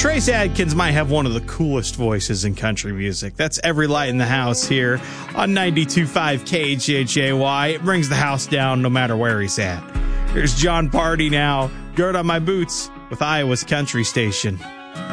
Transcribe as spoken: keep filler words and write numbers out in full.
Trace Adkins might have one of the coolest voices in country music. That's Every Light in the House here on ninety-two point five K H H A Y. It brings the house down no matter where he's at. Here's John Party now. Gird on my boots with Iowa's country station.